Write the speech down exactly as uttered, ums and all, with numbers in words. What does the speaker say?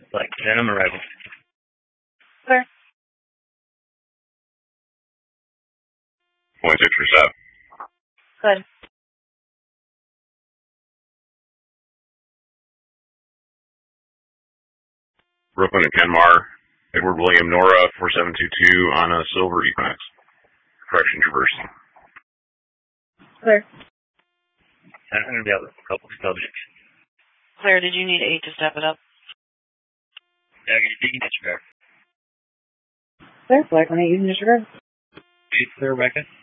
Like Venom arrival. Clear. Point six for set. Good. Brooklyn and Kenmar. Edward William Nora, four seven two two on a Silver Equinox. Correction traversing. Clear. I'm going to be able to couple subjects. Clear, did you need eight to step it up? Yeah, I get you disregard. Clear, Black one eight using disregard. Eight clear, Rebecca.